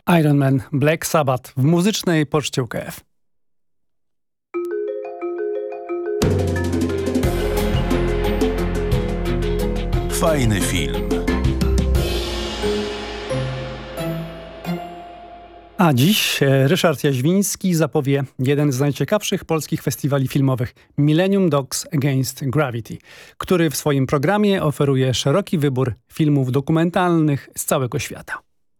Iron Man, Black Sabbath w muzycznej poczcie UKF. Fajny film. A dziś Ryszard Jaźwiński zapowie jeden z najciekawszych polskich festiwali filmowych – Millennium Dogs Against Gravity, który w swoim programie oferuje szeroki wybór filmów dokumentalnych z całego świata.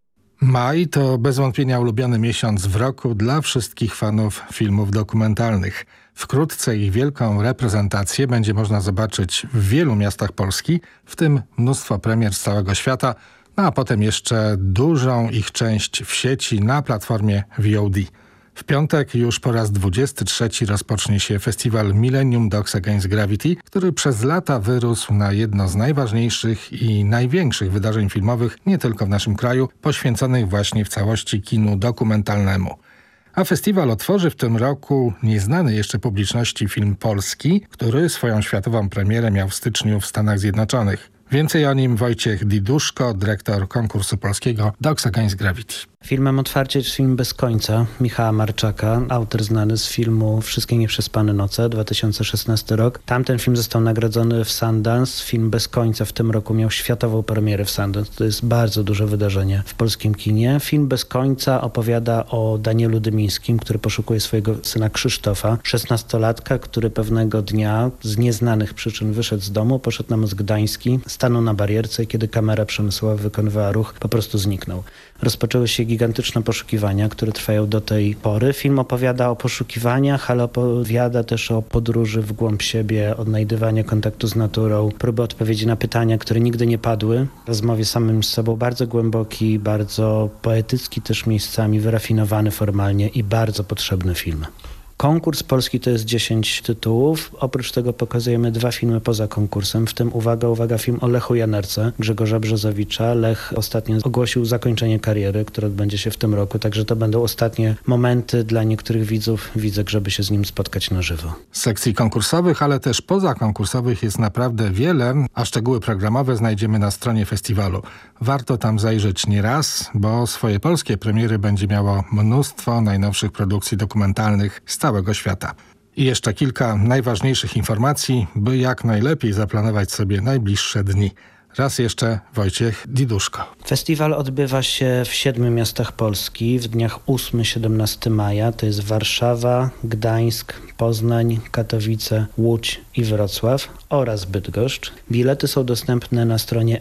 Maj to bez wątpienia ulubiony miesiąc w roku dla wszystkich fanów filmów dokumentalnych. Wkrótce ich wielką reprezentację będzie można zobaczyć w wielu miastach Polski, w tym mnóstwo premier z całego świata, a potem jeszcze dużą ich część w sieci na platformie VOD. W piątek już po raz 23 rozpocznie się festiwal Millennium Dogs Against Gravity, który przez lata wyrósł na jedno z najważniejszych i największych wydarzeń filmowych nie tylko w naszym kraju, poświęconych właśnie w całości kinu dokumentalnemu. A festiwal otworzy w tym roku nieznany jeszcze publiczności film polski, który swoją światową premierę miał w styczniu w Stanach Zjednoczonych. Więcej o nim Wojciech Diduszko, dyrektor konkursu polskiego Dogs Against Gravity. Filmem otwarcia jest film Bez końca Michała Marczaka, autor znany z filmu Wszystkie nieprzespane noce, 2016 rok. Tamten film został nagrodzony w Sundance. Film Bez końca w tym roku miał światową premierę w Sundance. To jest bardzo duże wydarzenie w polskim kinie. Film Bez końca opowiada o Danielu Dymińskim, który poszukuje swojego syna Krzysztofa, 16-latka, który pewnego dnia z nieznanych przyczyn wyszedł z domu, poszedł na Most Gdański, stanął na barierce i kiedy kamera przemysłowa wykonywała ruch, po prostu zniknął. Rozpoczęły się gigantyczne poszukiwania, które trwają do tej pory. Film opowiada o poszukiwaniach, ale opowiada też o podróży w głąb siebie, odnajdywaniu kontaktu z naturą, próby odpowiedzi na pytania, które nigdy nie padły. Rozmowie samym z sobą, bardzo głęboki, bardzo poetycki też miejscami, wyrafinowany formalnie i bardzo potrzebny film. Konkurs polski to jest 10 tytułów. Oprócz tego pokazujemy 2 filmy poza konkursem, w tym uwaga, film o Lechu Janerce, Grzegorza Brzozowicza. Lech ostatnio ogłosił zakończenie kariery, które odbędzie się w tym roku, także to będą ostatnie momenty dla niektórych widzów, żeby się z nim spotkać na żywo. Sekcji konkursowych, ale też pozakonkursowych jest naprawdę wiele, a szczegóły programowe znajdziemy na stronie festiwalu. Warto tam zajrzeć nie raz, bo swoje polskie premiery będzie miało mnóstwo najnowszych produkcji dokumentalnych z całego świata. I jeszcze kilka najważniejszych informacji, by jak najlepiej zaplanować sobie najbliższe dni. Raz jeszcze Wojciech Diduszko. Festiwal odbywa się w 7 miastach Polski w dniach 8-17 maja. To jest Warszawa, Gdańsk, Poznań, Katowice, Łódź i Wrocław oraz Bydgoszcz. Bilety są dostępne na stronie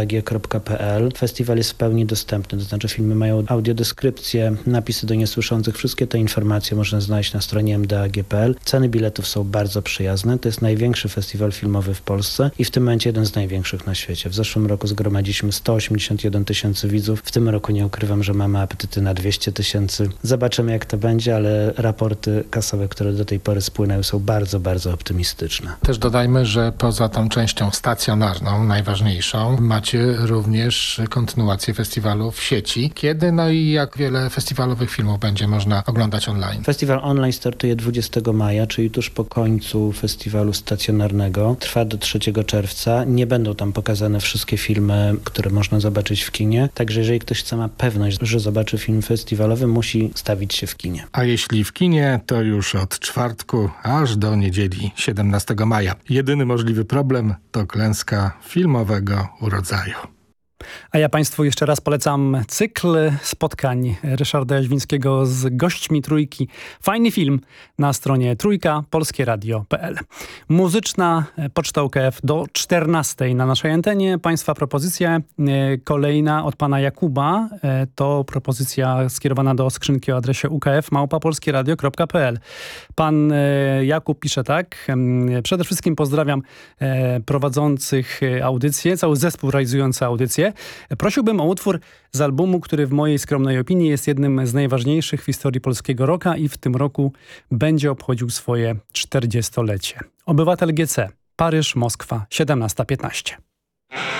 mdag.pl. Festiwal jest w pełni dostępny, to znaczy filmy mają audiodeskrypcję, napisy do niesłyszących. Wszystkie te informacje można znaleźć na stronie mdag.pl. Ceny biletów są bardzo przyjazne. To jest największy festiwal filmowy w Polsce i w tym momencie jeden z największych na świecie. W zeszłym roku zgromadziliśmy 181 tysięcy widzów. W tym roku nie ukrywam, że mamy apetyty na 200 tysięcy. Zobaczymy jak to będzie, ale raporty kasowe, które do tej pory spłynęły są bardzo, bardzo optymistyczne. Też dodajmy, że poza tą częścią stacjonarną, najważniejszą, macie również kontynuację festiwalu w sieci. Kiedy, no i jak wiele festiwalowych filmów będzie można oglądać online? Festiwal online startuje 20 maja, czyli tuż po końcu festiwalu stacjonarnego. Trwa do 3 czerwca. Nie będą tam pokazane wszystkie filmy, które można zobaczyć w kinie. Także jeżeli ktoś chce ma pewność, że zobaczy film festiwalowy, musi stawić się w kinie. A jeśli w kinie, to już od czwartku aż do niedzieli 17 maja. Jedyny możliwy problem to klęska filmowego urodzaju. A ja Państwu jeszcze raz polecam cykl spotkań Ryszarda Jaźwińskiego z gośćmi Trójki. Fajny film na stronie trójkapolskieradio.pl. Muzyczna poczta UKF do 14 na naszej antenie. Państwa propozycja kolejna od pana Jakuba. To propozycja skierowana do skrzynki o adresie ukf@polskieradio.pl. Pan Jakub pisze tak. Przede wszystkim pozdrawiam prowadzących audycję, cały zespół realizujący audycję. Prosiłbym o utwór z albumu, który w mojej skromnej opinii jest jednym z najważniejszych w historii polskiego rocka i w tym roku będzie obchodził swoje 40-lecie. Obywatel GC, Paryż, Moskwa, 17:15.